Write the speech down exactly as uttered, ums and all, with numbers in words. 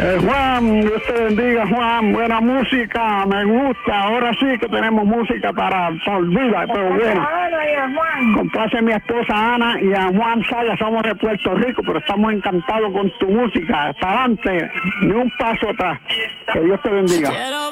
Eh, Juan, Dios te bendiga, Juan. Buena música, me gusta. Ahora sí que tenemos música para por vida, pero bueno. Complace a mi esposa Ana y a Juan Saya, somos de Puerto Rico, pero estamos encantados con tu música. Para adelante, ni un paso atrás. Que Dios te bendiga.